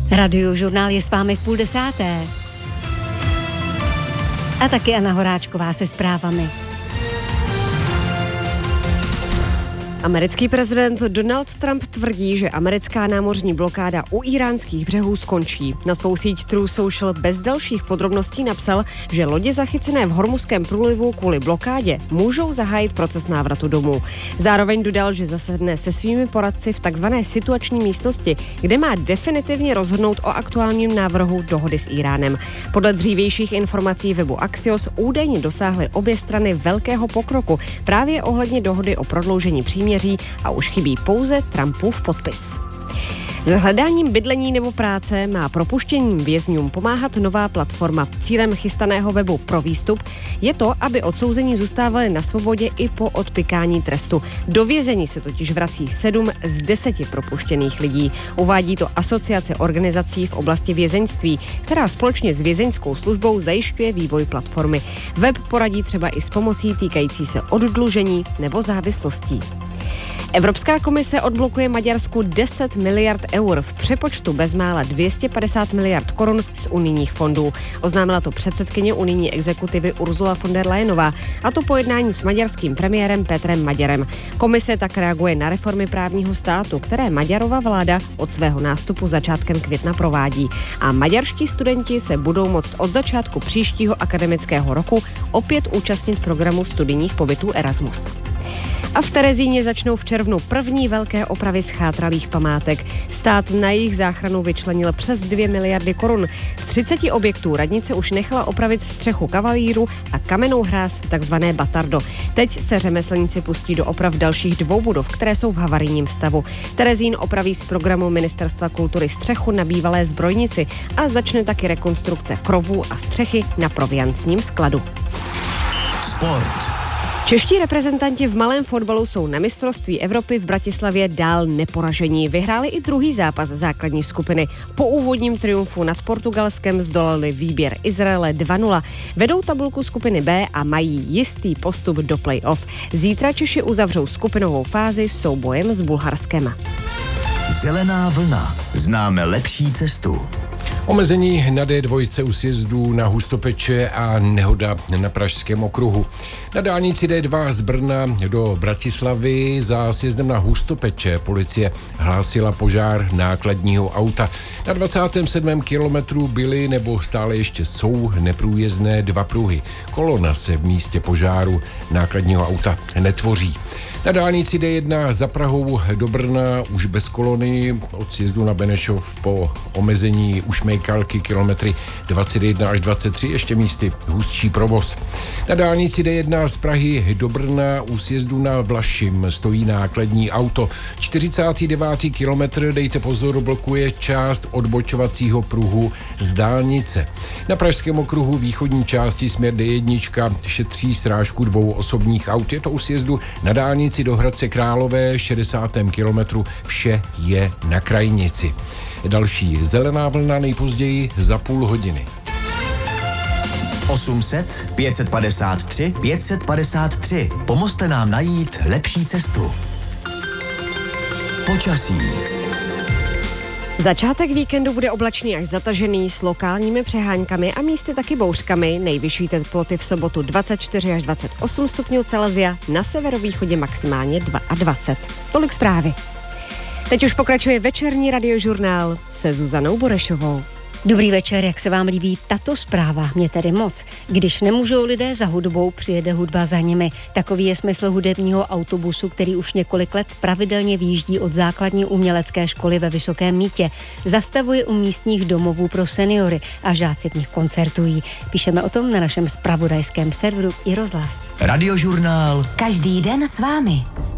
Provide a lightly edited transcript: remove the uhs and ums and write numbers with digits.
Radiožurnál je s vámi v 9:30. A taky Anna Horáčková se zprávami. Americký prezident Donald Trump tvrdí, že americká námořní blokáda u íránských břehů skončí. Na svou síť True Social bez dalších podrobností napsal, že lodě zachycené v Hormuzském průlivu kvůli blokádě můžou zahájit proces návratu domů. Zároveň dodal, že zasedne se svými poradci v takzvané situační místnosti, kde má definitivně rozhodnout o aktuálním návrhu dohody s Íránem. Podle dřívějších informací webu Axios údajně dosáhly obě strany velkého pokroku právě ohledně dohody o prodloužení příměří a už chybí pouze Trumpův podpis. S hledáním bydlení nebo práce má propuštěným vězňům pomáhat nová platforma. Cílem chystaného webu Pro výstup je to, aby odsouzení zůstávali na svobodě i po odpykání trestu. Do vězení se totiž vrací 7 z 10 propuštěných lidí. Uvádí to Asociace organizací v oblasti vězeňství, která společně s vězeňskou službou zajišťuje vývoj platformy. Web poradí třeba i s pomocí týkající se oddlužení nebo závislostí. Evropská komise odblokuje Maďarsku 10 miliard eur, v přepočtu bezmála 250 miliard korun z unijních fondů. Oznámila to předsedkyně unijní exekutivy Ursula von der Leyenová, a to po jednání s maďarským premiérem Petrem Maďarem. Komise tak reaguje na reformy právního státu, které Maďarova vláda od svého nástupu začátkem května provádí. A maďarští studenti se budou moct od začátku příštího akademického roku opět účastnit programu studijních pobytů Erasmus. A v Terezíně začnou v červnu první velké opravy schátralých památek. Stát na jejich záchranu vyčlenil přes 2 miliardy korun. Z 30 objektů radnice už nechala opravit střechu kavalíru a kamennou hráz, takzvané batardo. Teď se řemeslníci pustí do oprav dalších 2 budov, které jsou v havarijním stavu. Terezín opraví z programu Ministerstva kultury střechu na bývalé zbrojnici a začne taky rekonstrukce krovů a střechy na proviantním skladu. Sport. Čeští reprezentanti v malém fotbalu jsou na mistrovství Evropy v Bratislavě dál neporažení. Vyhráli i druhý zápas základní skupiny. Po úvodním triumfu nad Portugalskem zdolali výběr Izraele 2-0. Vedou tabulku skupiny B a mají jistý postup do play-off. Zítra Češi uzavřou skupinovou fázi soubojem s Bulharskem. Zelená vlna. Známe lepší cestu. Omezení na D2 u sjezdů na Hustopeče a nehoda na Pražském okruhu. Na dálnici D2 z Brna do Bratislavy za sjezdem na Hustopeče policie hlásila požár nákladního auta. Na 27. kilometru byly nebo stále ještě jsou neprůjezdné 2 pruhy. Kolona se v místě požáru nákladního auta netvoří. Na dálnici D1 za Prahou do Brna už bez kolony od sjezdu na Benešov po omezení Ušmejkalky kilometry 21 až 23 ještě místy hustší provoz. Na dálnici D1 z Prahy do Brna u sjezdu na Vlašim stojí nákladní auto. 49. kilometr, dejte pozor, blokuje část odbočovacího pruhu z dálnice. Na Pražském okruhu východní části směr D1 šetří srážku 2 osobních aut. Je to u sjezdu na dálnici do Hradce Králové 60. kilometru, vše je na krajnici. Další zelená vlna nejpozději za půl hodiny. 800 553 553. Pomozte nám najít lepší cestu. Počasí. Začátek víkendu bude oblačný až zatažený s lokálními přeháňkami a místy taky bouřkami. Nejvyšší teploty v sobotu 24 až 28 stupňů Celsia, na severovýchodě maximálně 22. Tolik zprávy. Teď už pokračuje večerní radiožurnál se Zuzanou Burešovou. Dobrý večer, jak se vám líbí tato zpráva? Mě tedy moc. Když nemůžou lidé za hudbou, přijede hudba za nimi. Takový je smysl hudebního autobusu, který už několik let pravidelně vyjíždí od základní umělecké školy ve Vysokém Mýtě. Zastavuje u místních domovů pro seniory a žáci v nich koncertují. Píšeme o tom na našem zpravodajském serveru iRozhlas. Radiožurnál. Každý den s vámi.